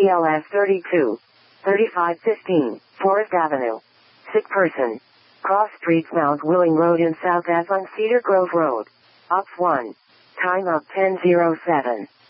BLS 32. 3515, Forest Avenue. Sick person. Cross Streets Mount Willing Road in South As on Cedar Grove Road. Ops 1. Time up 10:07.